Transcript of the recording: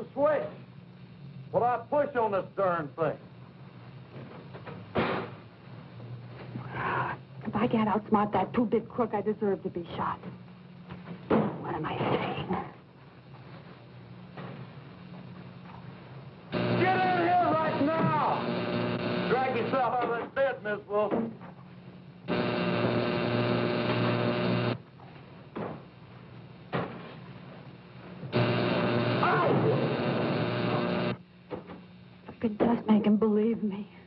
the switch. Will I push on this darn thing? If I can't outsmart that two-bit crook, I deserve to be shot. What am I saying? Get in here right now! Drag yourself out of that bed, Miss Wilson. If I could just make him believe me.